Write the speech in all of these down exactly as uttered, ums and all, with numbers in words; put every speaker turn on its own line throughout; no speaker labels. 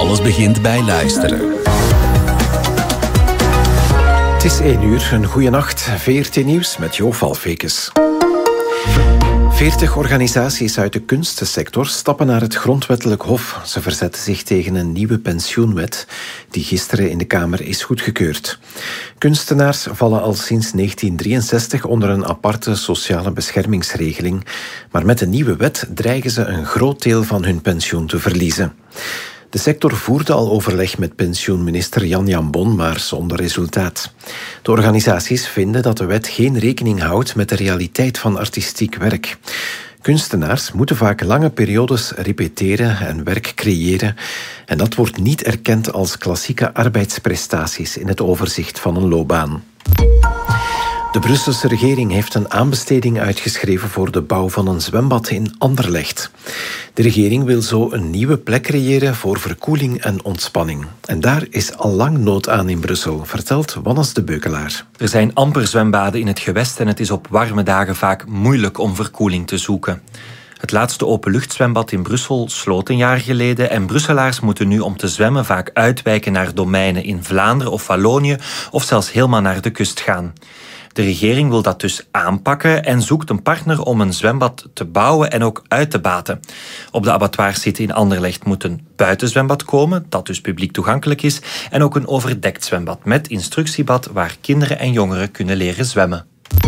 Alles begint bij luisteren.
Het is één uur, een goeie nacht. V R T Nieuws met Jo Valfekes. Veertig organisaties uit de kunstensector stappen naar het Grondwettelijk Hof. Ze verzetten zich tegen een nieuwe pensioenwet die gisteren in de Kamer is goedgekeurd. Kunstenaars vallen al sinds negentien drieënzestig onder een aparte sociale beschermingsregeling. Maar met de nieuwe wet dreigen ze een groot deel van hun pensioen te verliezen. De sector voerde al overleg met pensioenminister Jan Jambon, maar zonder resultaat. De organisaties vinden dat de wet geen rekening houdt met de realiteit van artistiek werk. Kunstenaars moeten vaak lange periodes repeteren en werk creëren. En dat wordt niet erkend als klassieke arbeidsprestaties in het overzicht van een loopbaan. De Brusselse regering heeft een aanbesteding uitgeschreven voor de bouw van een zwembad in Anderlecht. De regering wil zo een nieuwe plek creëren voor verkoeling en ontspanning. En daar is al lang nood aan in Brussel, vertelt Wannes de Beukelaar.
Er zijn amper zwembaden in het gewest en het is op warme dagen vaak moeilijk om verkoeling te zoeken. Het laatste openluchtzwembad in Brussel sloot een jaar geleden en Brusselaars moeten nu om te zwemmen vaak uitwijken naar domeinen in Vlaanderen of Wallonië of zelfs helemaal naar de kust gaan. De regering wil dat dus aanpakken en zoekt een partner om een zwembad te bouwen en ook uit te baten. Op de abattoirsite in Anderlecht moet een buitenzwembad komen, dat dus publiek toegankelijk is, en ook een overdekt zwembad met instructiebad waar kinderen en jongeren kunnen leren zwemmen.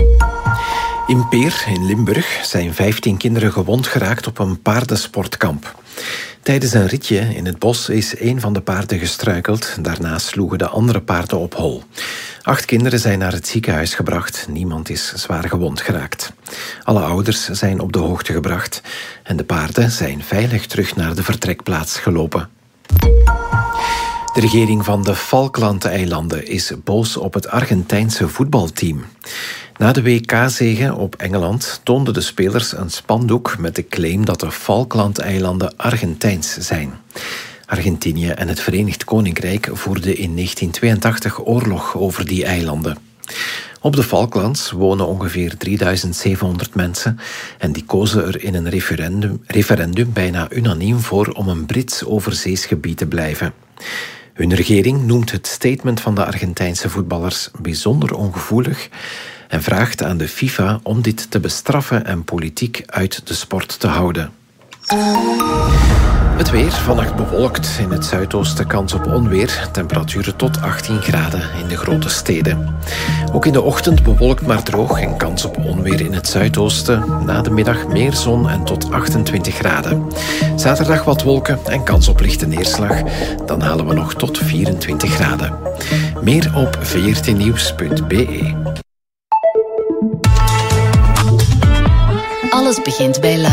In Peer, in Limburg, zijn vijftien kinderen gewond geraakt op een paardensportkamp. Tijdens een ritje in het bos is een van de paarden gestruikeld. Daarna sloegen de andere paarden op hol. Acht kinderen zijn naar het ziekenhuis gebracht. Niemand is zwaar gewond geraakt. Alle ouders zijn op de hoogte gebracht. En de paarden zijn veilig terug naar de vertrekplaats gelopen. De regering van de Falklandeilanden is boos op het Argentijnse voetbalteam. Na de W K-zege op Engeland toonden de spelers een spandoek met de claim dat de Falklandeilanden Argentijns zijn. Argentinië en het Verenigd Koninkrijk voerden in negentien tweeëntachtig oorlog over die eilanden. Op de Falklands wonen ongeveer drieduizend zevenhonderd mensen en die kozen er in een referendum, referendum bijna unaniem voor om een Brits overzeesgebied te blijven. Hun regering noemt het statement van de Argentijnse voetballers bijzonder ongevoelig en vraagt aan de FIFA om dit te bestraffen en politiek uit de sport te houden. Het weer, vannacht bewolkt. In het zuidoosten kans op onweer. Temperaturen tot achttien graden in de grote steden. Ook in de ochtend bewolkt maar droog en kans op onweer in het zuidoosten. Na de middag meer zon en tot achtentwintig graden. Zaterdag wat wolken en kans op lichte neerslag. Dan halen we nog tot vierentwintig graden. Meer op v r t nieuws punt b e.
Alles begint bij